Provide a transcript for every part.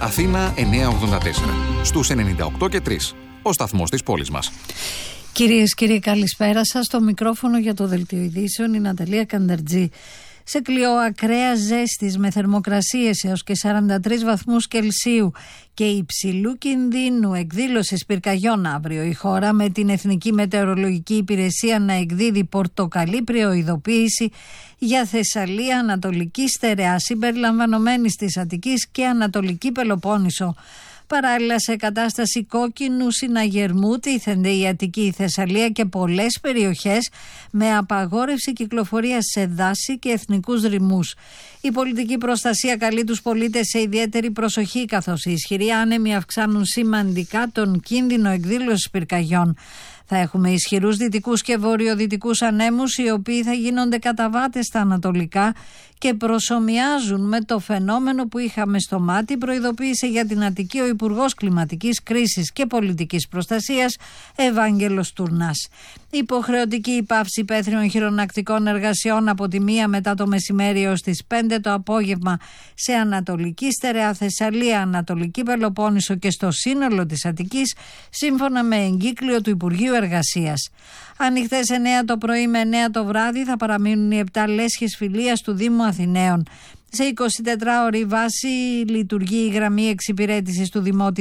Αθήνα 984. Στους 98 και 3. Ο σταθμός της πόλης μας. Κυρίες και κύριοι, καλησπέρα σας. Στο μικρόφωνο για το Δελτίο Ειδήσεων η Ναταλία Κανταρτζή. Σε κλειό ακραίας ζέστης με θερμοκρασίες έως και 43 βαθμούς Κελσίου και υψηλού κινδύνου εκδήλωσης πυρκαγιών αύριο η χώρα, με την Εθνική Μετεωρολογική Υπηρεσία να εκδίδει πορτοκαλί προειδοποίηση για Θεσσαλία, Ανατολική Στερεά συμπεριλαμβανομένης της Αττικής και Ανατολική Πελοπόννησο. Παράλληλα, σε κατάσταση κόκκινου συναγερμού τίθενται η Αττική, η Θεσσαλία και πολλές περιοχές με απαγόρευση κυκλοφορίας σε δάση και εθνικούς ρυμούς. Η πολιτική προστασία καλεί τους πολίτες σε ιδιαίτερη προσοχή, καθώς οι ισχυροί άνεμοι αυξάνουν σημαντικά τον κίνδυνο εκδήλωσης πυρκαγιών. Θα έχουμε ισχυρούς δυτικούς και βορειοδυτικούς ανέμους, οι οποίοι θα γίνονται καταβάτες στα ανατολικά και προσομοιάζουν με το φαινόμενο που είχαμε στο μάτι, προειδοποίησε για την Αττική ο Υπουργός Κλιματικής Κρίσης και Πολιτικής Προστασίας Ευάγγελος Τουρνάς. Υποχρεωτική υπαύση υπαίθριων χειρονακτικών εργασιών από τη 1 μετά το μεσημέρι έως τις 5 το απόγευμα σε Ανατολική Στερεά, Θεσσαλία, Ανατολική Πελοπόννησο και στο σύνολο της Αττικής, σύμφωνα με εγκύκλιο του Υπουργείου Εργασίας. Ανοιχτές 9 το πρωί με 9 το βράδυ θα παραμείνουν οι 7 λέσχες φιλίας του Δήμου Αθηναίων. Σε 24ωρη βάση λειτουργεί η γραμμή εξυπηρέτησης του Δημότη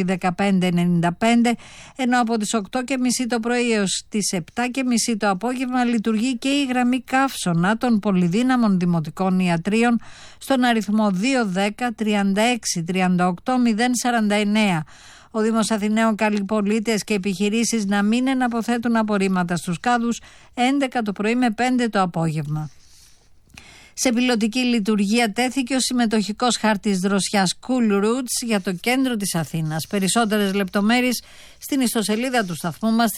1595, ενώ από τις 8.30 το πρωί έως τις 7.30 το απόγευμα λειτουργεί και η γραμμή καύσωνα των πολυδύναμων δημοτικών ιατρίων στον αριθμό 210 36 38 049. Ο Δήμος Αθηναίων καλεί πολίτες και επιχειρήσεις να μην εναποθέτουν απορρίμματα στους κάδους 11 το πρωί με 5 το απόγευμα. Σε πιλωτική λειτουργία τέθηκε ο συμμετοχικός χάρτης δροσιάς Cool Routes για το κέντρο της Αθήνας. Περισσότερες λεπτομέρειες στην ιστοσελίδα του σταθμού μας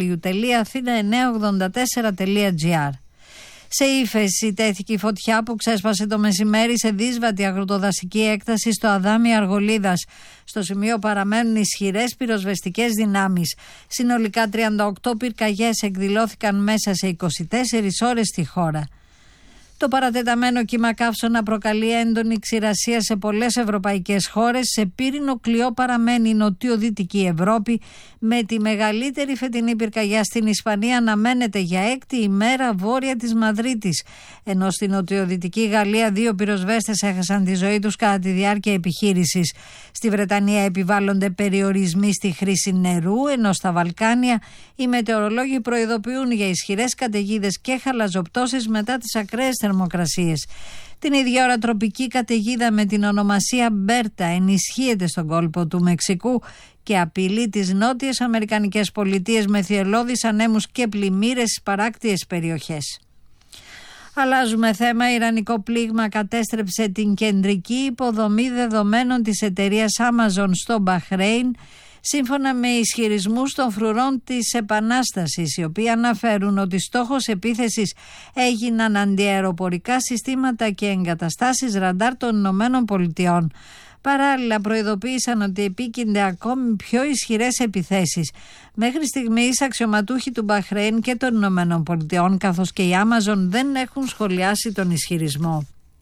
www.athena984.gr. Σε Ήφεση τέθηκε η φωτιά που ξέσπασε το μεσημέρι σε δύσβατη αγροτοδασική έκταση στο Αδάμι Αργολίδας. Στο σημείο παραμένουν ισχυρές πυροσβεστικές δυνάμεις. Συνολικά 38 πυρκαγιές εκδηλώθηκαν μέσα σε 24 ώρες στη χώρα. Το παρατεταμένο κύμα καύσωνα προκαλεί έντονη ξηρασία σε πολλές ευρωπαϊκές χώρες. Σε πύρινο κλειό παραμένει η νοτιοδυτική Ευρώπη, με τη μεγαλύτερη φετινή πυρκαγιά στην Ισπανία αναμένεται για 6η ημέρα βόρεια της Μαδρίτης, ενώ στην νοτιοδυτική Γαλλία 2 πυροσβέστες έχασαν τη ζωή τους κατά τη διάρκεια επιχείρησης. Στη Βρετανία επιβάλλονται περιορισμοί στη χρήση νερού, ενώ στα Βαλκάνια οι μετεωρολόγοι προειδοποιούν για ισχυρές καταιγίδες και χαλαζοπτώσεις μετά τις ακραίες θερμοκρασίες. Την ίδια ώρα τροπική καταιγίδα με την ονομασία Μπέρτα ενισχύεται στον κόλπο του Μεξικού και απειλεί τις νότιες Αμερικανικές πολιτείες με θυελλώδεις ανέμους και πλημμύρες στις παράκτιες περιοχές. Αλλάζουμε θέμα. Ιρανικό πλήγμα κατέστρεψε την κεντρική υποδομή δεδομένων της εταιρείας Amazon στο Μπαχρέιν, σύμφωνα με ισχυρισμούς των φρουρών της Επανάστασης, οι οποίοι αναφέρουν ότι στόχος επίθεσης έγιναν αντιαεροπορικά συστήματα και εγκαταστάσεις ραντάρ των Ηνωμένων Πολιτειών. Παράλληλα προειδοποίησαν ότι επίκυνται ακόμη πιο ισχυρές επιθέσεις. Μέχρι στιγμής αξιωματούχοι του Μπαχρέιν και των Ηνωμένων Πολιτειών, καθώς και η Amazon, δεν έχουν σχολιάσει τον ισχυρισμό.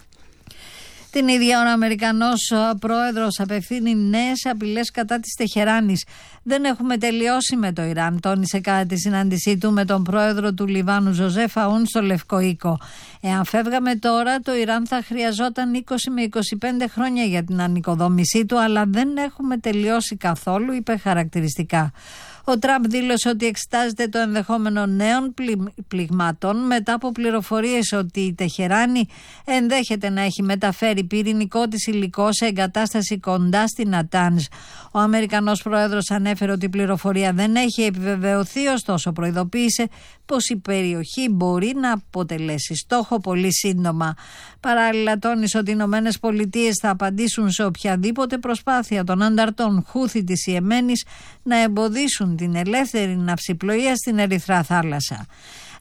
Την ίδια ώρα ο Αμερικανός πρόεδρος απευθύνει νέες απειλές κατά της Τεχεράνης. Δεν έχουμε τελειώσει με το Ιράν, τόνισε κατά τη συνάντησή του με τον πρόεδρο του Λιβάνου Ζωζέφ Αούν στο Λευκό Οίκο. Εάν φεύγαμε τώρα, το Ιράν θα χρειαζόταν 20 με 25 χρόνια για την ανοικοδόμησή του, αλλά δεν έχουμε τελειώσει καθόλου, είπε χαρακτηριστικά. Ο Τραμπ δήλωσε ότι εξετάζεται το ενδεχόμενο νέων πληγμάτων μετά από πληροφορίες ότι η Τεχεράνη ενδέχεται να έχει μεταφέρει πυρηνικό της υλικό σε εγκατάσταση κοντά στην Νατάνζ. Ο Αμερικανός πρόεδρος ανέφερε ότι η πληροφορία δεν έχει επιβεβαιωθεί, ωστόσο προειδοποίησε πως η περιοχή μπορεί να αποτελέσει στόχο πολύ σύντομα. Παράλληλα τόνισε ότι οι Ηνωμένες Πολιτείες θα απαντήσουν σε οποιαδήποτε προσπάθεια των ανταρτών Χούθη της Ιεμένης να εμποδίσουν την ελεύθερη ναυσιπλοεία στην Ερυθρά θάλασσα.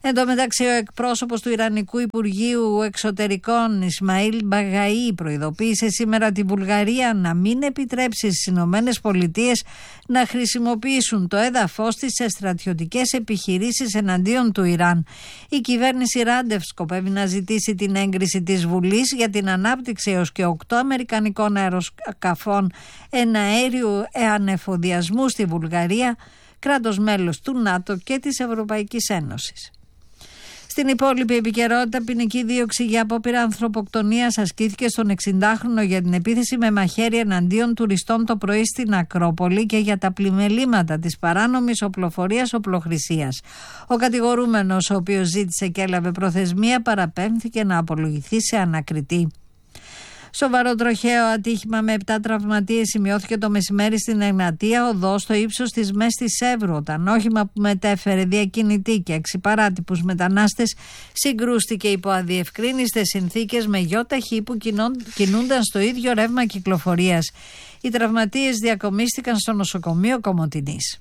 Εν τω μεταξύ, ο εκπρόσωπος του Ιρανικού Υπουργείου Εξωτερικών Ισμαήλ Μπαγαή προειδοποίησε σήμερα τη Βουλγαρία να μην επιτρέψει στις Ηνωμένες Πολιτείες να χρησιμοποιήσουν το έδαφος της σε στρατιωτικές επιχειρήσεις εναντίον του Ιράν. Η κυβέρνηση Ράντεφ σκοπεύει να ζητήσει την έγκριση της Βουλής για την ανάπτυξη έως και 8 αμερικανικών αεροσκαφών εναέριου ανεφοδιασμού στη Βουλγαρία, κράτος μέλος του ΝΑΤΟ και της Ευρωπαϊκής Ένωσης. Στην υπόλοιπη επικαιρότητα, ποινική δίωξη για απόπειρα ανθρωποκτονίας ασκήθηκε στον 60χρονο για την επίθεση με μαχαίρι εναντίον τουριστών το πρωί στην Ακρόπολη και για τα πλημελήματα της παράνομης οπλοφορίας οπλοχρησίας. Ο κατηγορούμενος, ο οποίος ζήτησε και έλαβε προθεσμία, παραπέμφθηκε να απολογηθεί σε ανακριτή. Σοβαρό τροχαίο ατύχημα με 7 τραυματίες σημειώθηκε το μεσημέρι στην Εγνατία Οδό στο ύψος της Μέστης Εύρου, όταν όχημα που μετέφερε διακινητή και 6 παράτυπους μετανάστες συγκρούστηκε υπό αδιευκρίνιστες συνθήκες με γιοταχή που κινούνταν στο ίδιο ρεύμα κυκλοφορίας. Οι τραυματίες διακομίστηκαν στο νοσοκομείο Κομοτηνής.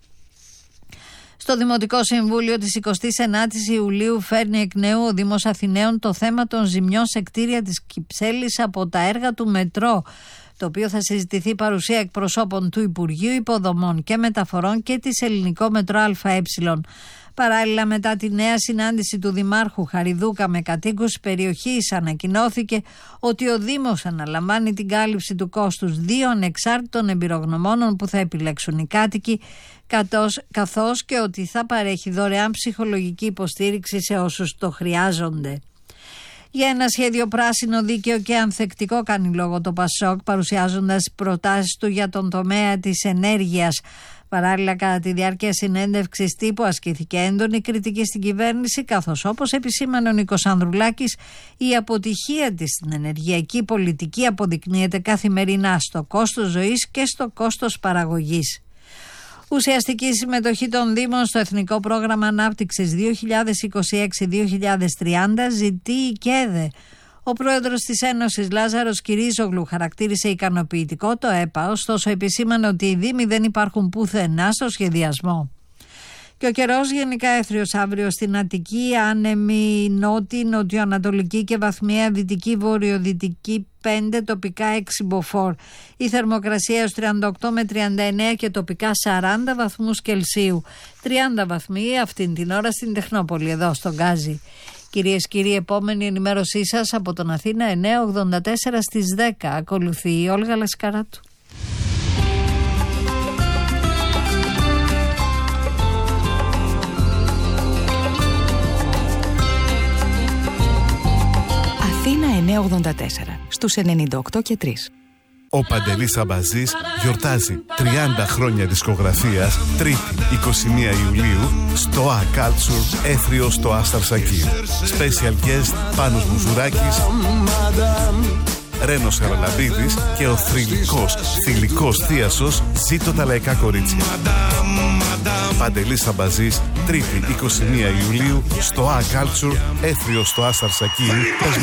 Στο Δημοτικό Συμβούλιο της 29ης Ιουλίου φέρνει εκ νέου ο Δήμος Αθηναίων το θέμα των ζημιών σε κτίρια της Κυψέλης από τα έργα του μετρό, το οποίο θα συζητηθεί παρουσία εκπροσώπων του Υπουργείου Υποδομών και Μεταφορών και της Ελληνικό Μετρό ΑΕ. Παράλληλα, μετά τη νέα συνάντηση του Δημάρχου Χαριδούκα με κατοίκους περιοχής, ανακοινώθηκε ότι ο Δήμος αναλαμβάνει την κάλυψη του κόστους 2 ανεξάρτητων εμπειρογνωμόνων που θα επιλέξουν οι κάτοικοι, καθώς και ότι θα παρέχει δωρεάν ψυχολογική υποστήριξη σε όσους το χρειάζονται. Για ένα σχέδιο πράσινο, δίκαιο και ανθεκτικό κάνει λόγο το ΠΑΣΟΚ, παρουσιάζοντας προτάσεις του για τον τομέα της ενέργειας. Παράλληλα, κατά τη διάρκεια συνέντευξης τύπου ασκήθηκε έντονη κριτική στην κυβέρνηση, καθώς, όπως επισήμανε ο Νίκος Ανδρουλάκης, η αποτυχία της στην ενεργειακή πολιτική αποδεικνύεται καθημερινά στο κόστος ζωής και στο κόστος παραγωγής. Ουσιαστική συμμετοχή των Δήμων στο Εθνικό Πρόγραμμα Ανάπτυξης 2026-2030 ζητεί η ΚΕΔΕ. Ο πρόεδρος της Ένωσης Λάζαρος Κυρίζογλου χαρακτήρισε ικανοποιητικό το ΕΠΑ, ωστόσο επισήμανε ότι οι Δήμοι δεν υπάρχουν πουθενά στο σχεδιασμό. Και ο καιρός γενικά έθριος αύριο στην Αττική, άνεμη νότιο-ανατολική και βαθμία δυτική-βορειοδυτική 5, τοπικά 6 μποφόρ. Η θερμοκρασία έως 38 με 39 και τοπικά 40 βαθμούς Κελσίου. 30 βαθμοί αυτήν την ώρα στην Τεχνόπολη, εδώ στον Γκάζι. Κυρίες και κύριοι, επόμενη ενημέρωσή σας από τον Αθήνα 9:84 στις 10. Ακολουθεί η Όλγα Λασκαράτου. Αθήνα 9:84 στους 98 και 3. Ο Παντελής Αμπαζής γιορτάζει 30 χρόνια δισκογραφίας, Τρίτη 21 Ιουλίου, στο A-Culture Έθριο στο Άσταρ Σακίρ. Special guest Πάνος Μουζουράκης, Ρένος Χαραλαμπίδης και ο θηλυκός θίασος Ζήτω τα λαϊκά κορίτσια. Παντελής Αμπαζής, Τρίτη 21 Ιουλίου, στο A-Culture Έθριο στο Άσταρ Σακίρ.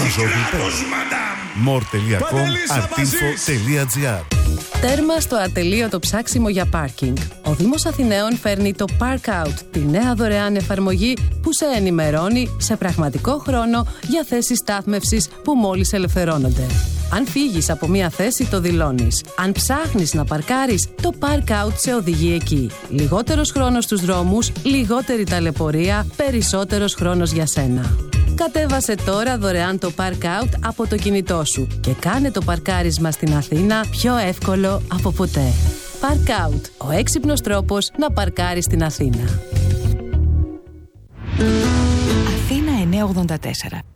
more.com, artinfo.gr. Τέρμα στο ατελείωτο ψάξιμο για πάρκινγκ. Ο Δήμος Αθηναίων φέρνει το Park Out, τη νέα δωρεάν εφαρμογή που σε ενημερώνει σε πραγματικό χρόνο για θέσεις στάθμευσης που μόλις ελευθερώνονται. Αν φύγεις από μία θέση, το δηλώνεις. Αν ψάχνεις να παρκάρεις, το Park Out σε οδηγεί εκεί. Λιγότερος χρόνος στους δρόμους, λιγότερη ταλαιπωρία, περισσότερος χρόνος για σένα. Κατέβασε τώρα δωρεάν το Park Out από το κινητό σου και κάνε το παρκάρισμα στην Αθήνα πιο εύκολο από ποτέ. Park Out, ο έξυπνος τρόπος να παρκάρεις στην Αθήνα. Αθήνα 984.